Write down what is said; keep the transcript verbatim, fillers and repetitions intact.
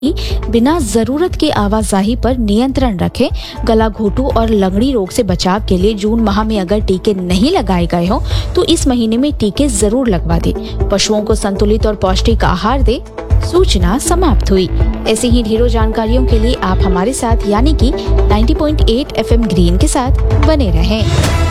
बिना जरूरत के आवाजाही पर नियंत्रण रखें। गला घोटू और लगड़ी रोग से बचाव के लिए जून माह में अगर टीके नहीं लगाए गए हो तो इस महीने में टीके जरूर लगवा दें। पशुओं को संतुलित और पौष्टिक आहार दें। सूचना समाप्त हुई। ऐसी ही ढेरों जानकारियों के लिए आप हमारे साथ यानी कि नब्बे पॉइंट आठ एफ एम ग्रीन के साथ बने रहें।